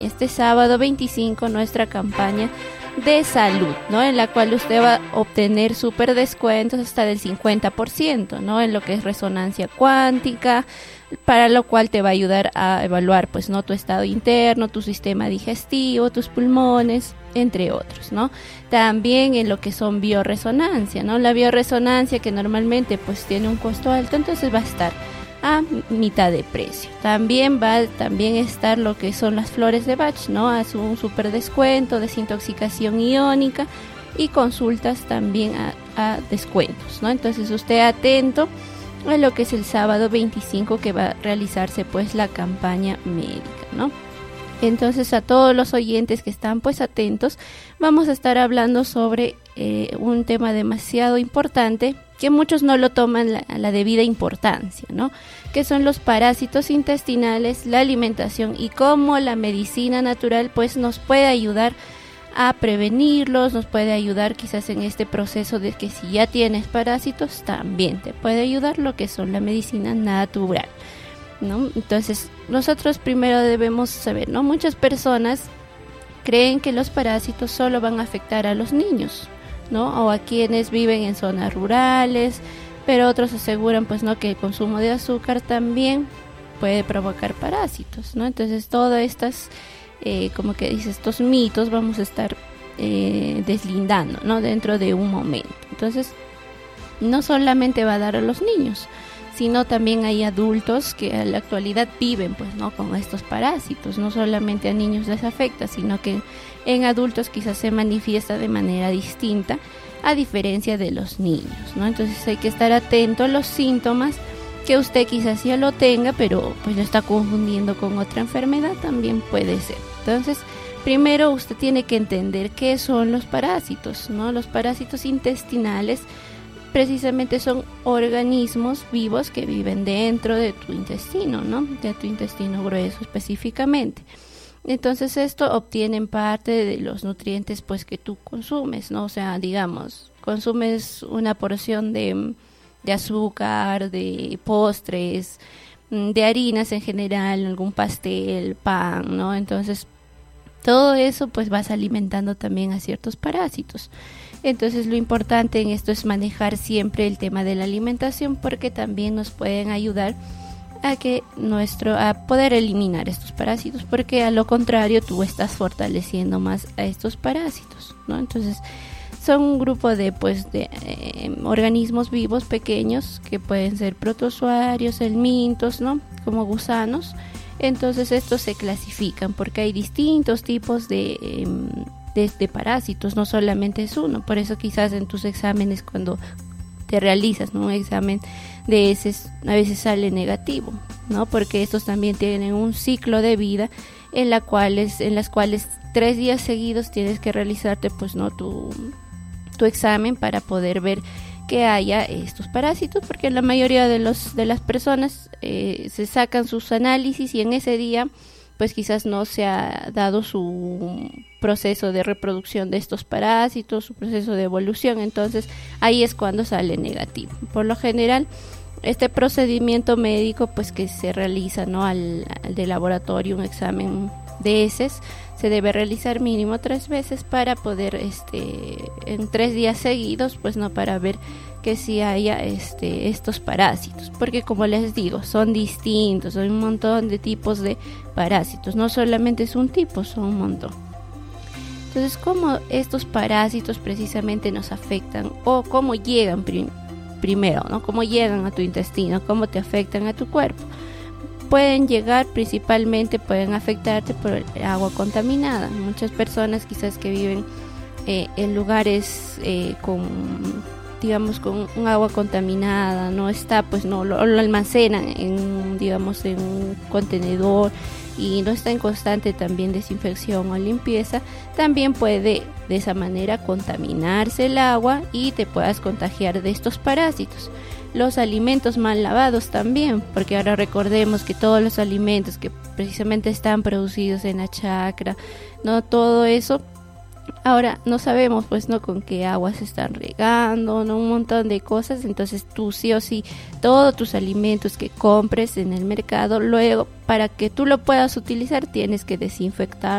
este sábado 25 nuestra campaña de salud, ¿no? En la cual usted va a obtener súper descuentos hasta del 50%, ¿no? En lo que es resonancia cuántica, para lo cual te va a ayudar a evaluar, pues, ¿no? Tu estado interno, tu sistema digestivo, tus pulmones, entre otros, ¿no? También en lo que son bioresonancia, ¿no? La bioresonancia, que normalmente pues tiene un costo alto, entonces va a estar a mitad de precio. También va a estar lo que son las flores de Bach, ¿no? Hace un súper descuento, desintoxicación iónica y consultas también a descuentos, ¿no? Entonces usted atento a lo que es el sábado 25, que va a realizarse pues la campaña médica, ¿no? Entonces, a todos los oyentes que están pues atentos, vamos a estar hablando sobre un tema demasiado importante que muchos no lo toman la debida importancia, ¿no? Que son los parásitos intestinales, la alimentación y cómo la medicina natural pues nos puede ayudar a prevenirlos, nos puede ayudar quizás en este proceso de que si ya tienes parásitos, también te puede ayudar lo que son la medicina natural, ¿no? Entonces, nosotros primero debemos saber, ¿no? Muchas personas creen que los parásitos solo van a afectar a los niños, ¿no? O a quienes viven en zonas rurales, pero otros aseguran, pues, ¿no? Que el consumo de azúcar también puede provocar parásitos, ¿no? Entonces, todas estas, como que dice, estos mitos vamos a estar deslindando, ¿no? Dentro de un momento. Entonces, no solamente va a dar a los niños, sino también hay adultos que en la actualidad viven pues no con estos parásitos. No solamente a niños les afecta, sino que en adultos quizás se manifiesta de manera distinta a diferencia de los niños, ¿no? Entonces hay que estar atento a los síntomas que usted quizás ya lo tenga, pero pues lo está confundiendo con otra enfermedad, también puede ser. Entonces, primero usted tiene que entender qué son los parásitos, ¿no? Los parásitos intestinales precisamente son organismos vivos que viven dentro de tu intestino, ¿no? De tu intestino grueso específicamente. Entonces esto obtienen parte de los nutrientes pues que tú consumes, ¿no? O sea, digamos, consumes una porción de azúcar, de postres, de harinas en general, algún pastel, pan, ¿no? Entonces todo eso pues vas alimentando también a ciertos parásitos. Entonces lo importante en esto es manejar siempre el tema de la alimentación, porque también nos pueden ayudar a poder eliminar estos parásitos, porque a lo contrario tú estás fortaleciendo más a estos parásitos, ¿no? Entonces son un grupo de organismos vivos pequeños que pueden ser protozoarios, helmintos, ¿no? Como gusanos. Entonces estos se clasifican porque hay distintos tipos de parásitos, no solamente es uno. Por eso quizás en tus exámenes, cuando te realizas, ¿no? Un examen de heces, a veces sale negativo, ¿no? Porque estos también tienen un ciclo de vida en las cuales 3 días seguidos tienes que realizarte pues no tu examen para poder ver que haya estos parásitos, porque la mayoría de las personas se sacan sus análisis y en ese día pues quizás no se ha dado su proceso de reproducción de estos parásitos, su proceso de evolución, entonces ahí es cuando sale negativo. Por lo general, este procedimiento médico pues que se realiza, ¿no? al de laboratorio, un examen de heces, se debe realizar mínimo 3 veces para poder en 3 días seguidos, pues no, para ver que si haya estos parásitos, porque como les digo, son distintos, hay un montón de tipos de parásitos, no solamente es un tipo, son un montón. Entonces, ¿cómo estos parásitos precisamente nos afectan o cómo llegan primero, ¿no? ¿Cómo llegan a tu intestino? ¿Cómo te afectan a tu cuerpo? Pueden llegar pueden afectarte por el agua contaminada. Muchas personas quizás que viven en lugares con un agua contaminada, no está, pues no lo almacenan en un contenedor y no está en constante también desinfección o limpieza, también puede de esa manera contaminarse el agua y te puedas contagiar de estos parásitos. Los alimentos mal lavados también, porque ahora recordemos que todos los alimentos que precisamente están producidos en la chacra, no, todo eso, ahora no sabemos pues no con qué agua se están regando, no, un montón de cosas. Entonces tú sí o sí, todos tus alimentos que compres en el mercado, luego para que tú lo puedas utilizar tienes que desinfectar